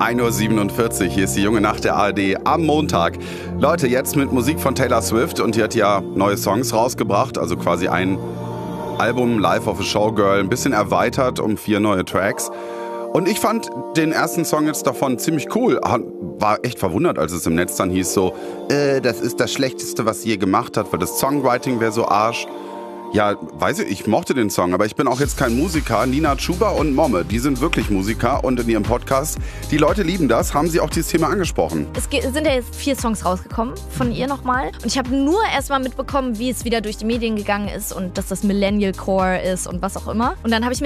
1:47 Uhr, hier ist die junge Nacht der ARD am Montag. Leute, jetzt mit Musik von Taylor Swift und die hat ja neue Songs rausgebracht, also quasi ein Album Life of a Showgirl, ein bisschen erweitert um 4 neue Tracks. Und ich fand den ersten Song jetzt davon ziemlich cool. War echt verwundert, als es im Netz dann hieß so, das ist das Schlechteste, was sie je gemacht hat, weil das Songwriting wäre so Arsch. Ja, weiß ich mochte den Song, aber ich bin auch jetzt kein Musiker. Nina Chuba und Momme, die sind wirklich Musiker und in ihrem Podcast, die Leute lieben das, haben sie auch dieses Thema angesprochen. Es sind ja jetzt 4 Songs rausgekommen von ihr nochmal. Und ich habe nur erstmal mitbekommen, wie es wieder durch die Medien gegangen ist und dass das Millennial Core ist und was auch immer. Und dann habe ich mir